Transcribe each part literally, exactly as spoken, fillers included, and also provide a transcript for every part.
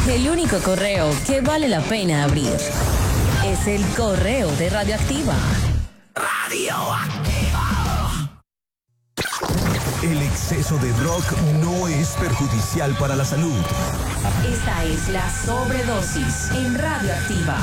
El único correo que vale la pena abrir es el correo de Radioactiva. Radioactiva. El exceso de rock no es perjudicial para la salud. Esta es la sobredosis en Radioactiva.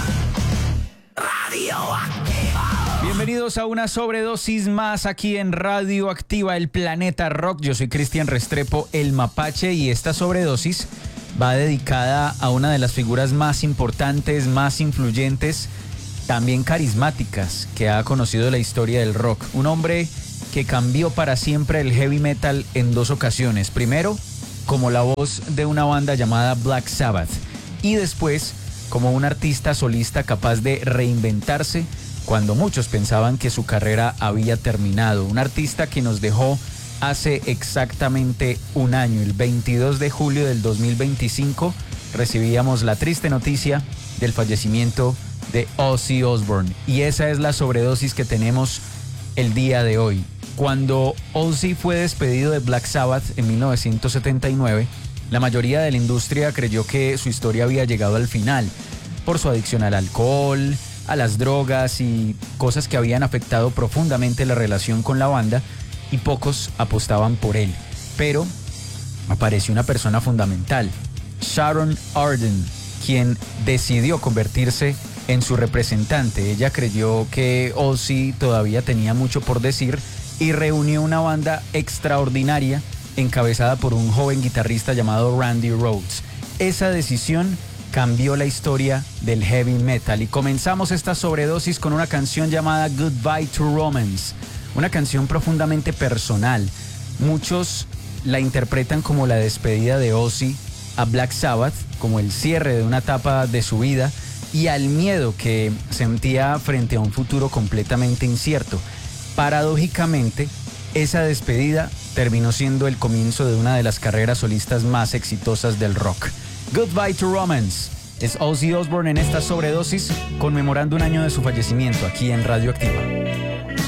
Radioactiva. Bienvenidos a una sobredosis más aquí en Radioactiva, el planeta rock. Yo soy Cristian Restrepo, el Mapache, y esta sobredosis va dedicada a una de las figuras más importantes, más influyentes, también carismáticas, que ha conocido la historia del rock. Un hombre que cambió para siempre el heavy metal en dos ocasiones. Primero, como la voz de una banda llamada Black Sabbath, y después como un artista solista capaz de reinventarse cuando muchos pensaban que su carrera había terminado. Un artista que nos dejó hace exactamente un año, el veintidós de julio del dos mil veinticinco, recibíamos la triste noticia del fallecimiento de Ozzy Osbourne. Y esa es la sobredosis que tenemos el día de hoy. Cuando Ozzy fue despedido de Black Sabbath en mil novecientos setenta y nueve, la mayoría de la industria creyó que su historia había llegado al final por su adicción al alcohol, a las drogas y cosas que habían afectado profundamente la relación con la banda, y pocos apostaban por él. Pero apareció una persona fundamental, Sharon Arden, quien decidió convertirse en su representante. Ella creyó que Ozzy todavía tenía mucho por decir y reunió una banda extraordinaria encabezada por un joven guitarrista llamado Randy Rhoads. Esa decisión cambió la historia del heavy metal, y comenzamos esta sobredosis con una canción llamada Goodbye to Romance, una canción profundamente personal. Muchos la interpretan como la despedida de Ozzy a Black Sabbath, como el cierre de una etapa de su vida y al miedo que sentía frente a un futuro completamente incierto. Paradójicamente, esa despedida terminó siendo el comienzo de una de las carreras solistas más exitosas del rock. Goodbye to Romance es Ozzy Osbourne en esta sobredosis, conmemorando un año de su fallecimiento aquí en Radioactiva.